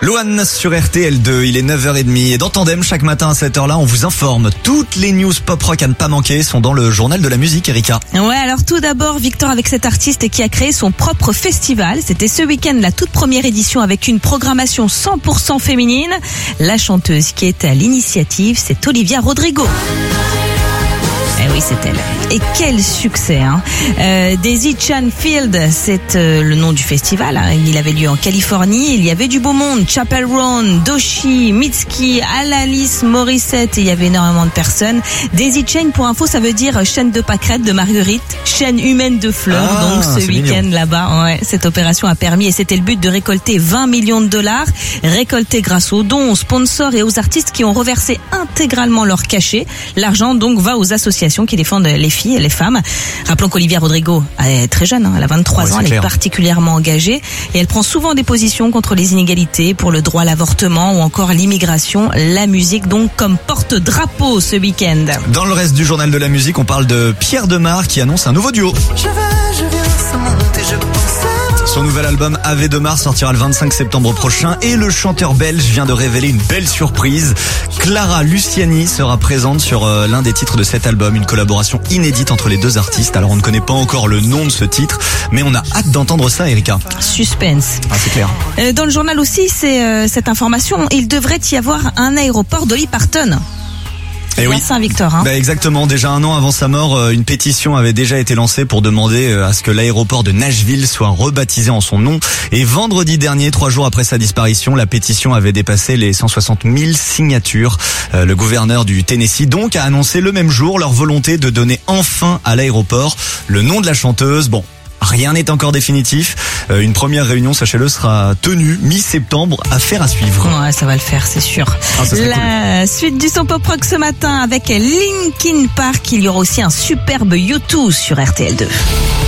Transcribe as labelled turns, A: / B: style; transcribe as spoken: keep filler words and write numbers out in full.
A: Loan sur R T L deux, il est neuf heures trente et dans Tandem, chaque matin à cette heure-là, on vous informe. Toutes les news pop-rock à ne pas manquer sont dans le journal de la musique, Erika.
B: Ouais, alors tout d'abord, Victor avec cet artiste qui a créé son propre festival. C'était ce week-end la toute première édition avec une programmation cent pour cent féminine. La chanteuse qui est à l'initiative, c'est Olivia Rodrigo. Eh oui, c'est elle. Et quel succès, hein. Euh, Daisy Chan Field, c'est euh, le nom du festival, hein. Il avait lieu en Californie. Il y avait du beau monde. Chappell Roan, Doechii, Mitski, Alanis Morissette. Et il y avait énormément de personnes. Daisy Chain, pour info, ça veut dire chaîne de pâquerettes, de marguerite, chaîne humaine de fleurs.
A: Ah,
B: donc ce week-end mignon. Là-bas, ouais, cette opération a permis, et c'était le but, de récolter vingt millions de dollars, récoltés grâce aux dons, aux sponsors et aux artistes qui ont reversé intégralement leur cachet. L'argent donc va aux associations qui défendent les filles et les femmes. Rappelons qu'Olivia Rodrigo est très jeune, hein, elle a vingt-trois
A: ouais,
B: ans, elle
A: clair.
B: est particulièrement engagée et elle prend souvent des positions contre les inégalités, pour le droit à l'avortement ou encore l'immigration. La musique donc comme porte-drapeau ce week-end.
A: Dans le reste du journal de la musique, on parle de Pierre Demar qui annonce un nouveau duo.
C: Je vais, je viens, ça monte et je pense.
A: Son nouvel album Ave Demar sortira le vingt-cinq septembre prochain et le chanteur belge vient de révéler une belle surprise. Clara Luciani sera présente sur euh, l'un des titres de cet album, une collaboration inédite entre les deux artistes. Alors on ne connaît pas encore le nom de ce titre, mais on a hâte d'entendre ça, Erika.
B: Suspense.
A: Ah, c'est clair.
B: Euh, dans le journal aussi, c'est euh, cette information, il devrait y avoir un aéroport Dolly Parton.
A: Eh oui.
B: Saint-Victor, hein.
A: Bah exactement. Déjà un an avant sa mort, une pétition avait déjà été lancée pour demander à ce que l'aéroport de Nashville soit rebaptisé en son nom. Et vendredi dernier, trois jours après sa disparition, la pétition avait dépassé les cent soixante mille signatures. Euh, le gouverneur du Tennessee donc a annoncé le même jour leur volonté de donner enfin à l'aéroport le nom de la chanteuse. Bon. Rien n'est encore définitif. Euh, une première réunion, sachez-le, sera tenue mi-septembre. Affaire à suivre.
B: Ouais, ça va le faire, c'est sûr.
A: Ah, ça serait
B: La
A: cool.
B: suite du son pop rock ce matin avec Linkin Park. Il y aura aussi un superbe U deux sur R T L deux.